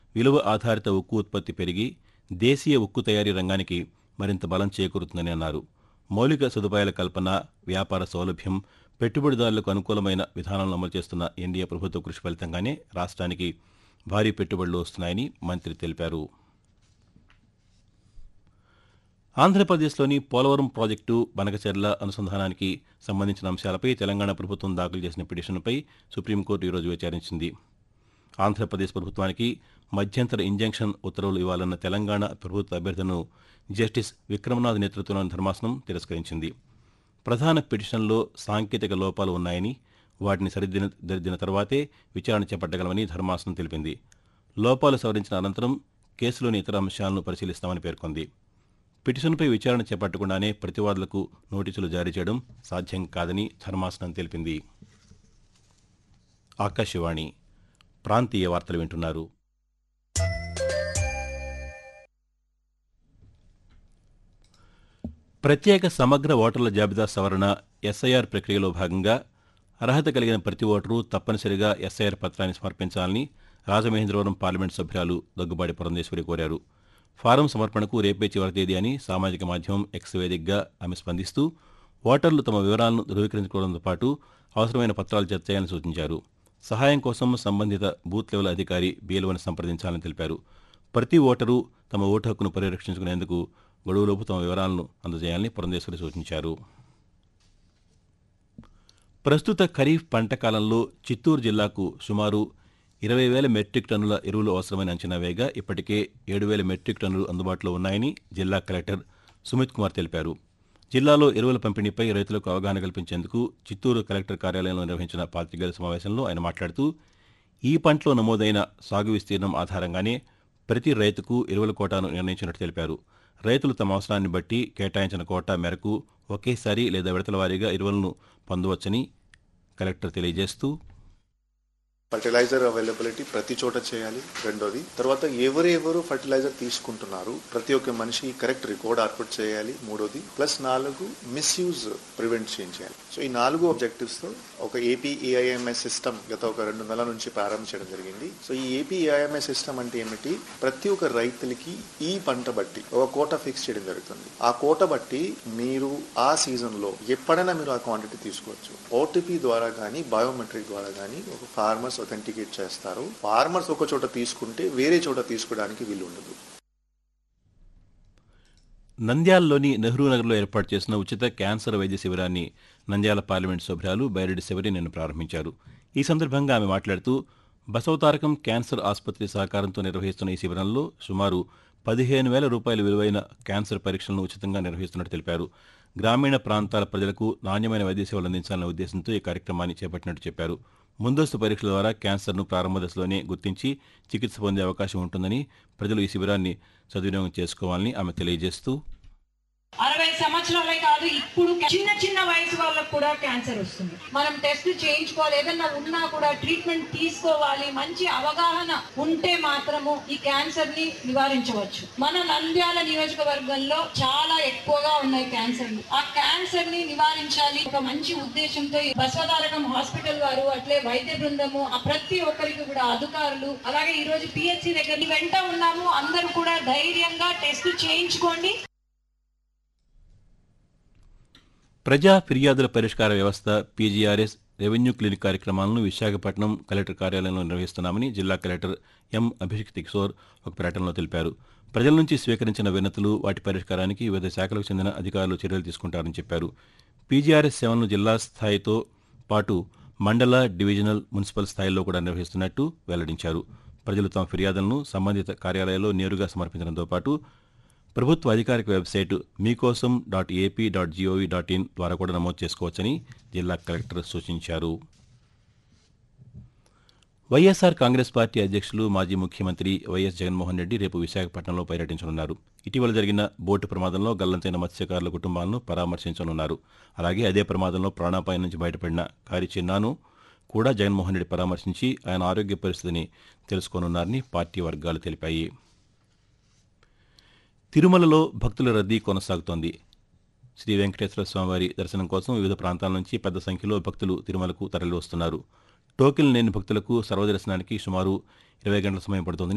విలువ ఆధారిత ఉక్కు ఉత్పత్తి పెరిగి దేశీయ ఉక్కు తయారీ రంగానికి మరింత బలం చేకూరుతుందని అన్నారు. మౌలిక సదుపాయాల కల్పన, వ్యాపార సౌలభ్యం, పెట్టుబడిదారులకు అనుకూలమైన విధానాలను అమలు చేస్తున్న ఎన్డీఏ ప్రభుత్వ కృషి ఫలితంగానే రాష్ట్రానికి భారీ పెట్టుబడులు వస్తున్నాయని మంత్రి తెలిపారు. ఆంధ్రప్రదేశ్లోని పోలవరం ప్రాజెక్టు బనకచెర్ల అనుసంధానానికి సంబంధించిన అంశాలపై తెలంగాణ ప్రభుత్వం దాఖలు చేసిన పిటిషన్పై సుప్రీంకోర్టు ఈరోజు విచారించింది. ఆంధ్రప్రదేశ్ ప్రభుత్వానికి మధ్యంతర ఇంజంక్షన్ ఉత్తర్వులు ఇవ్వాలన్న తెలంగాణ ప్రభుత్వ అభ్యర్థనను జస్టిస్ విక్రమనాథ్ నేతృత్వంలోని ధర్మాసనం తిరస్కరించింది. ప్రధాన పిటిషన్లో సాంకేతిక లోపాలు ఉన్నాయని, వాటిని సరిదిద్దిన తర్వాతే విచారణ చేపట్టగలమని ధర్మాసనం తెలిపింది. లోపాలు సవరించిన అనంతరం కేసులోని ఇతర అంశాలను పరిశీలిస్తామని పేర్కొంది. పిటిషన్పై విచారణ చేపట్టకుండానే ప్రతివాదులకు నోటీసులు జారీ చేయడం సాధ్యం కాదని ధర్మాసనం తెలిపింది. ఆకాశవాణి ప్రాంతీయ వార్తలు వింటున్నారు. ప్రత్యేక సమగ్ర ఓటర్ల జాబితా సవరణ ఎస్ఐఆర్ ప్రక్రియలో భాగంగా అర్హత కలిగిన ప్రతి ఓటరు తప్పనిసరిగా ఎస్ఐఆర్ పత్రాన్ని సమర్పించాలని రాజమహేంద్రవరం పార్లమెంటు సభ్యురాలు దగ్గుబాటి పురంధేశ్వరి కోరారు. ఫారం సమర్పణకు రేపే చివరి తేదీ అని సామాజిక మాధ్యమం ఎక్స్ వేదికగా ఆమె స్పందిస్తూ ఓటర్లు తమ వివరాలను ధృవీకరించుకోవడంతో పాటు అవసరమైన పత్రాలు జత చేయాలని సూచించారు. సహాయం కోసం సంబంధిత బూత్ లెవెల్ అధికారి బీఎల్ఓని సంప్రదించాలని తెలిపారు. ప్రతి ఓటరు తమ ఓటు హక్కును పరిరక్షించుకునేందుకు గడువులోపు తమ వివరాలను అందజేయాలని పురంధేశ్వరి సూచించారు. ప్రస్తుత ఖరీఫ్ పంట కాలంలో చిత్తూరు జిల్లాకు సుమారు 20,000 మెట్రిక్ టన్నుల ఎరువులు అవసరమైన అంచనా వేయగా ఇప్పటికే 7,000 మెట్రిక్ టన్నులు అందుబాటులో ఉన్నాయని జిల్లా కలెక్టర్ సుమిత్ కుమార్ తెలిపారు. జిల్లాలో ఎరువుల పంపిణీపై రైతులకు అవగాహన కల్పించేందుకు చిత్తూరు కలెక్టర్ కార్యాలయంలో నిర్వహించిన పాత్రికేయుల సమావేశంలో ఆయన మాట్లాడుతూ ఈ పంటలో నమోదైన సాగు విస్తీర్ణం ఆధారంగానే ప్రతి రైతుకు ఎరువుల కోటాను నిర్ణయించినట్టు తెలిపారు. రైతులు తమ అవసరాన్ని బట్టి కేటాయించిన కోటా మేరకు ఒకేసారి లేదా విడతల వారీగా ఎరువులను పొందవచ్చని కలెక్టర్ తెలియజేస్తూ ఫర్టిలైజర్ అవైలబిలిటీ ప్రతి చోట చేయాలి. రెండోది తర్వాత ఎవరెవరు ఫర్టిలైజర్ తీసుకుంటున్నారు ప్రతి ఒక్క మనిషి కరెక్ట్ రికార్డ్ అవుట్పుట్ చేయాలి. మూడోది +4 మిస్యూజ్ ప్రివెంట్ చేయాలి. సో ఈ 4 ఆబ్జెక్టివ్స్ తో ఒక ఏపీ ఏఐఎంఎస్ సిస్టమ్ గత ఒక 2 నెలల నుంచి ప్రారంభించడం జరిగింది. సో ఈ ఏపీ ఏఐఎంఎస్ సిస్టమ్ అంటే ఏమిటి, ప్రతి ఒక్క రైతులకి ఈ పంట బట్టి ఒక కోట ఫిక్స్ చేయడం జరుగుతుంది. ఆ కోట బట్టి మీరు ఆ సీజన్ లో ఎప్పుడైనా మీరు ఆ క్వాంటిటీ తీసుకోవచ్చు. ఓటీపీ ద్వారా కానీ బయోమెట్రిక్ ద్వారా కానీ ఒక ఫార్మర్స్ అథెంటికేట్ చేస్తారు. ఫార్మర్స్ ఒక చోట తీసుకుంటే వేరే చోట తీసుకోవడానికి వీలు ఉండదు. నంద్యాలలోని నెహ్రూ నగర్లో ఏర్పాటు చేసిన ఉచిత క్యాన్సర్ వైద్య శిబిరాన్ని నంద్యాల పార్లమెంటు సభ్యురాలు బైరెడ్డి శబరి నిన్న ప్రారంభించారు. ఈ సందర్భంగా ఆమె మాట్లాడుతూ బసవతారకం క్యాన్సర్ ఆసుపత్రి సహకారంతో నిర్వహిస్తున్న ఈ శిబిరంలో సుమారు 15,000 రూపాయల విలువైన క్యాన్సర్ పరీక్షలను ఉచితంగా నిర్వహిస్తున్నట్టు తెలిపారు. గ్రామీణ ప్రాంతాల ప్రజలకు నాణ్యమైన వైద్య సేవలు అందించాలనే ఉద్దేశంతో ఈ కార్యక్రమాన్ని చేపట్టినట్టు చెప్పారు. ముందస్తు పరీక్షల ద్వారా క్యాన్సర్ను ప్రారంభ దశలోనే గుర్తించి చికిత్స పొందే అవకాశం ఉంటుందని ప్రజలు ఈ శిబిరాన్ని సద్వినియోగం చేసుకోవాలని ఆమె తెలియజేస్తూ 60 సంవత్సరాలే కాదు, ఇప్పుడు చిన్న వయసు వాళ్ళకు కూడా క్యాన్సర్ వస్తుంది. మనం టెస్ట్ చేయించుకోవాలి, ఏదన్నా ఉన్నా కూడా ట్రీట్మెంట్ తీసుకోవాలి. మంచి అవగాహన ఉంటే మాత్రము ఈ క్యాన్సర్ ని నివారించవచ్చు. మన నంద్యాల నియోజకవర్గంలో చాలా ఎక్కువగా ఉన్నాయి క్యాన్సర్లు. ఆ క్యాన్సర్ ని నివారించాలి ఒక మంచి ఉద్దేశంతో బసవతారకం హాస్పిటల్ వారు అట్లే వైద్య బృందము ప్రతి ఒక్కరికి కూడా అధికారులు అలాగే ఈ రోజు పిహెచ్సి దగ్గర వెంట ఉన్నాము. అందరూ కూడా ధైర్యంగా టెస్ట్ చేయించుకోండి. ప్రజా ఫిర్యాదుల పరిష్కార వ్యవస్థ పీజీఆర్ఎస్ రెవెన్యూ క్లినిక్ కార్యక్రమాలను విశాఖపట్నం కలెక్టర్ కార్యాలయంలో నిర్వహిస్తున్నామని జిల్లా కలెక్టర్ ఎం అభిషిక్త్ కిషోర్ ఒక ప్రకటనలో తెలిపారు. ప్రజల నుంచి స్వీకరించిన వినతులు వాటి పరిష్కారానికి వివిధ శాఖలకు చెందిన అధికారులు చర్యలు తీసుకుంటారని చెప్పారు. పీజీఆర్ఎస్ సేవలను జిల్లా స్థాయితో పాటు మండల, డివిజనల్, మున్సిపల్ స్థాయిల్లో కూడా నిర్వహిస్తున్నట్టు వెల్లడించారు. ప్రజలు తమ ఫిర్యాదులను సంబంధిత కార్యాలయాల్లో నేరుగా సమర్పించడంతో పాటు ప్రభుత్వ అధికారిక వెబ్సైటు మీకోసం.ఏపీ.gov.in ద్వారా కూడా నమోదు చేసుకోవచ్చని జిల్లా కలెక్టర్ సూచించారు. వైఎస్ఆర్ కాంగ్రెస్ పార్టీ అధ్యక్షులు మాజీ ముఖ్యమంత్రి వైఎస్ జగన్మోహన్ రెడ్డి రేపు విశాఖపట్నంలో పర్యటించనున్నారు. ఇటీవల జరిగిన బోటు ప్రమాదంలో గల్లంతైన మత్స్యకారుల కుటుంబాలను పరామర్శించనున్నారు. అలాగే అదే ప్రమాదంలో ప్రాణాపాయం నుంచి బయటపడిన కారి చిన్నాను కూడా జగన్మోహన్ రెడ్డి పరామర్శించి ఆయన ఆరోగ్య పరిస్థితిని తెలుసుకోనున్నారని పార్టీ వర్గాలు తెలిపాయి. తిరుమలలో భక్తుల రద్దీ కొనసాగుతోంది. శ్రీ వెంకటేశ్వర స్వామివారి దర్శనం కోసం వివిధ ప్రాంతాల నుంచి పెద్ద సంఖ్యలో భక్తులు తిరుమలకు తరలివస్తున్నారు. టోకెన్ లేని భక్తులకు సర్వదర్శనానికి సుమారు 20 గంటల సమయం పడుతోందని